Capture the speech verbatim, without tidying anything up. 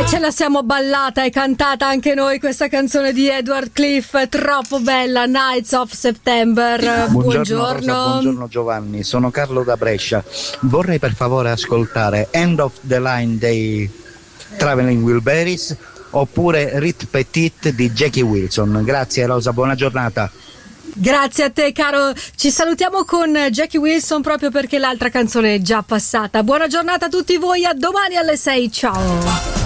E ce la siamo ballata e cantata anche noi questa canzone di Edward Cliff, troppo bella, Nights of September. Buongiorno, Buongiorno. Rosa, buongiorno Giovanni, sono Carlo da Brescia. Vorrei per favore ascoltare End of the Line dei Traveling Wilburys oppure Rit Petit di Jackie Wilson. Grazie Rosa, buona giornata. Grazie a te caro, ci salutiamo con Jackie Wilson proprio perché l'altra canzone è già passata. Buona giornata a tutti voi, a domani alle sei, ciao.